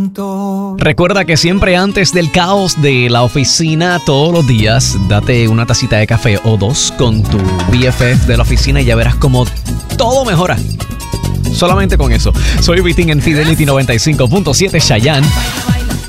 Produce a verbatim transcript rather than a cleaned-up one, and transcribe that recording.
momento. Recuerda que siempre antes del caos de la oficina, todos los días, date una tacita de café o dos con tu B F F de la oficina y ya verás como todo mejora. Solamente con eso. Soy Vitín en Fidelity noventa y cinco punto siete Chayanne.